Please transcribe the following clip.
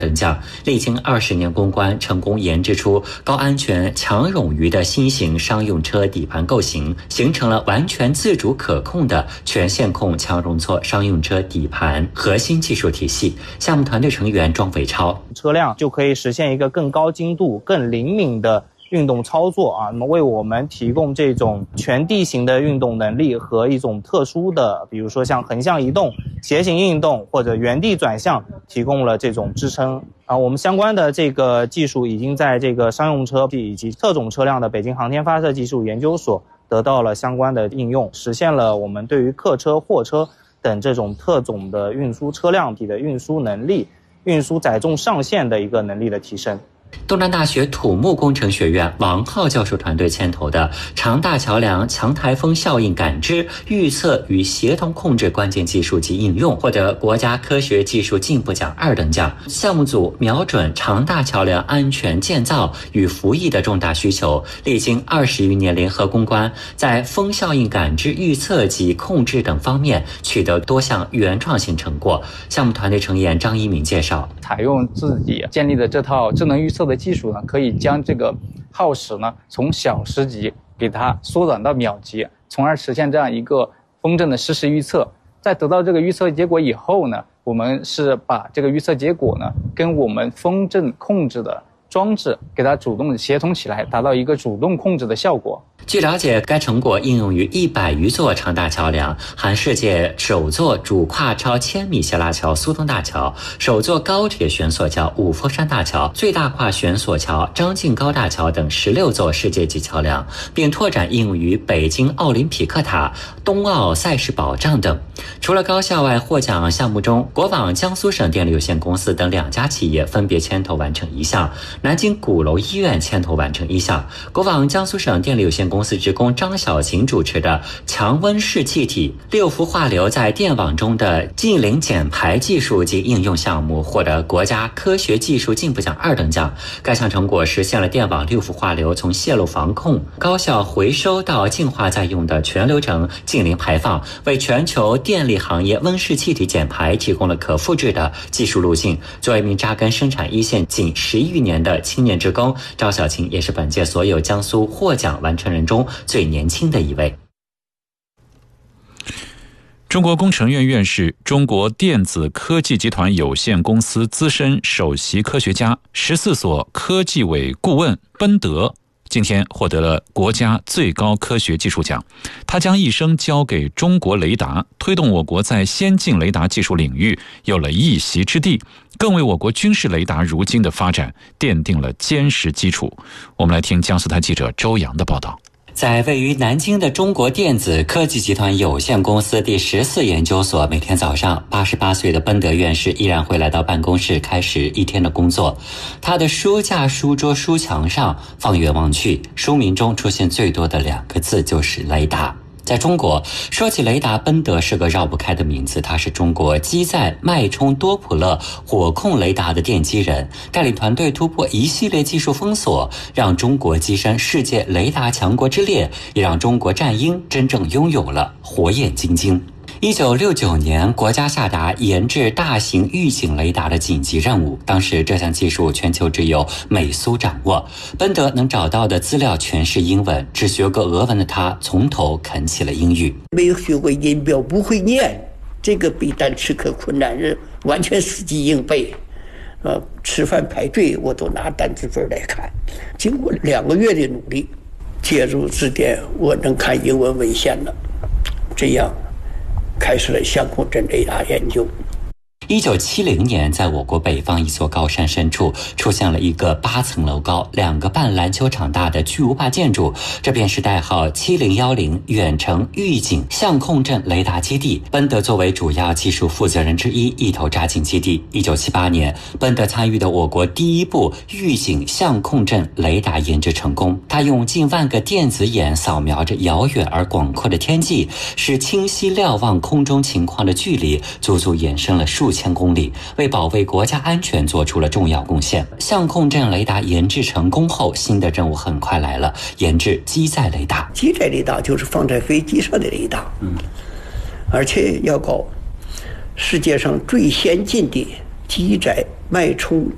等将，历经20年攻关，成功研制出高安全、强冗余的新型商用车底盘构型，形成了完全自主可控的全线控强容错商用车底盘核心技术体系。项目团队成员庄伟超， 车辆就可以实现一个更高精度、更灵敏的运动操作那么为我们提供这种全地形的运动能力和一种特殊的，比如说像横向移动、斜行运动或者原地转向，提供了这种支撑我们相关的这个技术已经在这个商用车以及特种车辆的北京航天发射技术研究所得到了相关的应用，实现了我们对于客车、货车等这种特种的运输车辆体的运输能力、运输载重上限的一个能力的提升。 东南大学土木工程学院王浩教授团队牵头的长大桥梁强台风效应感知、预测与协同控制关键技术及应用，获得国家科学技术进步奖2等奖。项目组瞄准长大桥梁安全建造与服役的重大需求，历经20余年联合攻关，在风效应感知、预测及控制等方面取得多项原创性成果。项目团队成员张一鸣介绍， 采用自己建立的这套智能预测的技术呢，可以将这个耗时呢从小时级给它缩短到秒级，从而实现这样一个风阵的实时预测。在得到这个预测结果以后呢，我们是把这个预测结果呢跟我们风阵控制的装置给它主动协同起来，达到一个主动控制的效果。 据了解，该成果应用于100余座长大桥梁，含世界首座主跨超1000米斜拉桥苏东大桥、首座高铁悬索桥五佛山大桥、最大跨悬索桥张静高大桥等16座世界级桥梁，并拓展应用于北京奥林匹克塔、冬奥赛事保障等。除了高校外，获奖项目中，国网江苏省电力有限公司等2家企业分别牵头完成1项，南京鼓楼医院牵头完成1项。国网江苏省电力有限公司职工张小琴主持的强温室气体6氟化硫在电网中的近零减排技术及应用项目，获得国家科学技术进步奖2等奖。该项成果实现了电网6氟化硫从泄漏防控、高效回收到净化再用的全流程近零排放，为全球电力行业温室气体减排提供了可复制的技术路径。作为一名扎根生产一线仅11余年的青年职工，张小琴也是本届所有江苏获奖完成人中最年轻的一位。 中国工程院院士、中国电子科技集团有限公司资深首席科学家、14所科技委顾问奔德今天获得了国家最高科学技术奖。他将一生交给中国雷达，推动我国在先进雷达技术领域有了一席之地，更为我国军事雷达如今的发展奠定了坚实基础。我们来听江苏台记者周洋的报道。 在位于南京的中国电子科技集团有限公司第14研究所，每天早上88岁的奔德院士依然会来到办公室开始一天的工作。他的书架、书桌、书墙上放眼望去，书名中出现最多的2个字就是雷达。在中国，说起雷达，奔德是个绕不开的名字。他是中国机载脉冲多普勒火控雷达的奠基人，带领团队突破一系列技术封锁，让中国跻身世界雷达强国之列，也让中国战鹰真正拥有了火眼金睛。1969年，国家下达研制大型预警雷达的紧急任务。当时这项技术全球只有美苏掌握，奔德能找到的资料全是英文，只学过俄文的他从头啃起了英语。 没有学过音标，不会念，这个背单词可困难，完全死记硬背。吃饭排队我都拿单词本来看。经过2个月的努力，借助字典我能看英文文献了，这样开始了相控阵雷达研究。 1970年，在我国北方一座高山深处，出现了一个8层楼高、2个半篮球场大的巨无霸建筑，这便是代号7010远程预警相控阵雷达基地。奔德作为主要技术负责人之一，一头扎进基地。1978年，奔德参与的我国第一部预警相控阵雷达研制成功。他用近万个电子眼扫描着遥远而广阔的天际，使清晰瞭望空中情况的距离足足延伸了数千公里，为保卫国家安全做出了重要贡献。相控阵雷达研制成功后，新的任务很快来了，研制机载雷达。 机载雷达就是放在飞机上的雷达，而且要搞世界上最先进的机载脉冲